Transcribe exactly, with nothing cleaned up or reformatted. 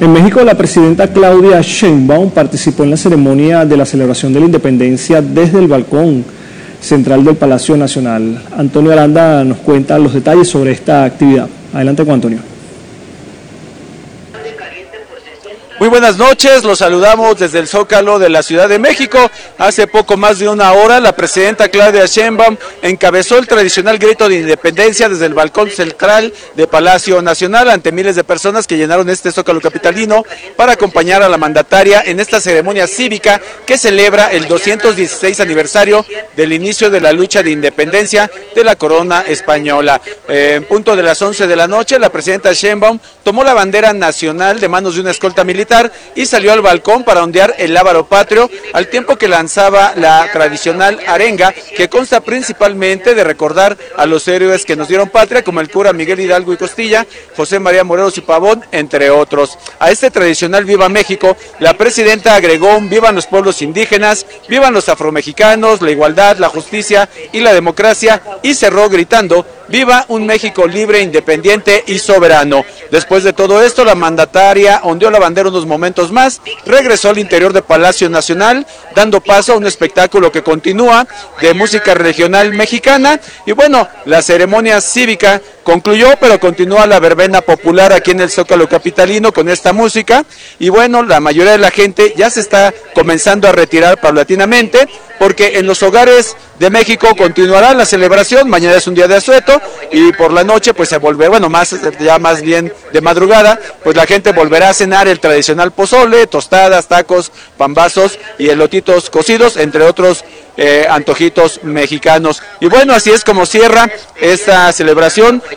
En México, la presidenta Claudia Sheinbaum participó en la ceremonia de la celebración de la independencia desde el balcón central del Palacio Nacional. Antonio Aranda nos cuenta los detalles sobre esta actividad. Adelante con Antonio. Muy buenas noches, los saludamos desde el Zócalo de la Ciudad de México. Hace poco más de una hora, la presidenta Claudia Sheinbaum encabezó el tradicional grito de independencia desde el balcón central de Palacio Nacional ante miles de personas que llenaron este Zócalo capitalino para acompañar a la mandataria en esta ceremonia cívica que celebra el doscientos dieciséis aniversario del inicio de la lucha de independencia de la corona española. Eh, en punto de las once de la noche, la presidenta Sheinbaum tomó la bandera nacional de manos de una escolta militar y salió al balcón para ondear el lábaro patrio, al tiempo que lanzaba la tradicional arenga, que consta principalmente de recordar a los héroes que nos dieron patria, como el cura Miguel Hidalgo y Costilla, José María Morelos y Pavón, entre otros. A este tradicional Viva México, la presidenta agregó un vivan los pueblos indígenas, vivan los afromexicanos, la igualdad, la justicia y la democracia, y cerró gritando: viva un México libre, independiente y soberano. Después de todo esto, la mandataria ondeó la bandera unos momentos más, regresó al interior de Palacio Nacional, dando paso a un espectáculo que continúa de música regional mexicana. Y bueno, la ceremonia cívica concluyó, pero continúa la verbena popular aquí en el Zócalo capitalino con esta música. Y bueno, la mayoría de la gente ya se está comenzando a retirar paulatinamente, porque en los hogares de México continuará la celebración. Mañana es un día de asueto y por la noche pues se volverá, bueno, más ya más bien de madrugada, pues la gente volverá a cenar el tradicional pozole, tostadas, tacos, pambazos y elotitos cocidos, entre otros eh, antojitos mexicanos. Y bueno, así es como cierra esta celebración